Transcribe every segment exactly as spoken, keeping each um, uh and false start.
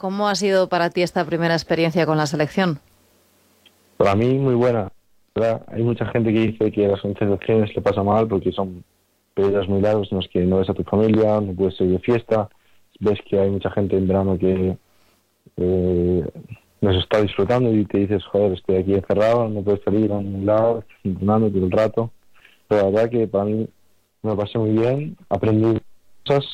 ¿Cómo ha sido para ti esta primera experiencia con la selección? Para mí muy buena, ¿verdad? Hay mucha gente que dice que las concentraciones le pasa mal porque son periodos muy largos en los que no ves a tu familia, no puedes ir de fiesta, ves que hay mucha gente en verano que eh, nos está disfrutando y te dices, joder, estoy aquí encerrado, no puedo salir a ningún lado, estoy entrenando todo el rato. Pero la verdad que para mí me lo pasé muy bien, aprendí cosas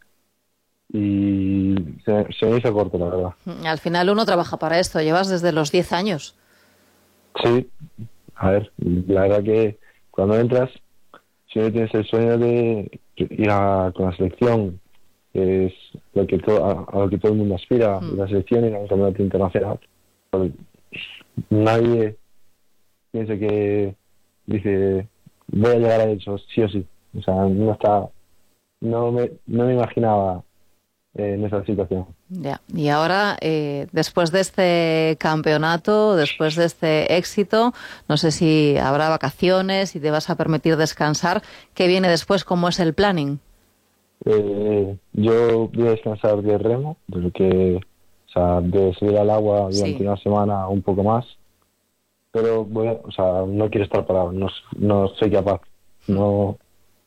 y se, se me hizo corto, la verdad. Al final uno trabaja para esto, llevas desde los diez años. Sí, a ver, la verdad que cuando entras, si no tienes el sueño de ir a, con la selección, que es lo que to, a, a lo que todo el mundo aspira, Mm. la selección y un campeonato internacional, pues nadie piensa que dice voy a llegar a eso sí o sí. O sea, no está, no me, no me imaginaba eh, en esa situación. Ya. Y ahora, eh, después de este campeonato, después de este éxito, no sé si habrá vacaciones, si te vas a permitir descansar. ¿Qué viene después? ¿Cómo es el planning? Eh, yo voy a descansar de remo, porque, o sea, de subir al agua durante Sí. una semana un poco más, pero voy a, o sea, no quiero estar parado, no, no soy capaz, no,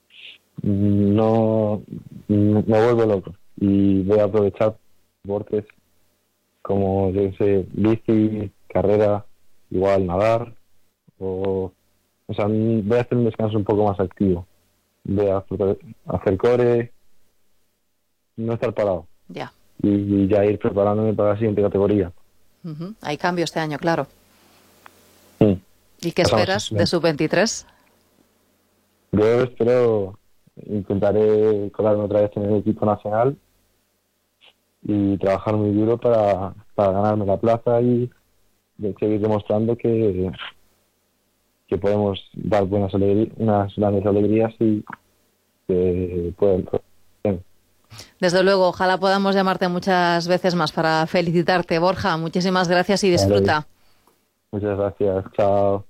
no, me vuelvo loco y voy a aprovechar deportes como, yo qué sé, bici, carrera, igual nadar, o, o sea, voy a hacer un descanso un poco más activo, voy a hacer, hacer core, no estar parado. Ya. Y ya ir preparándome para la siguiente categoría. Uh-huh. Hay cambio este año, claro. Sí. ¿Y qué Pasamos esperas de sub veintitrés? Yo espero, intentaré colarme otra vez en el equipo nacional y trabajar muy duro para, para ganarme la plaza y de seguir demostrando que, que podemos dar buenas alegrías, unas grandes alegrías y que pueden. Desde luego, ojalá podamos llamarte muchas veces más para felicitarte, Borja. Muchísimas gracias y Vale. disfruta. Muchas gracias. Chao.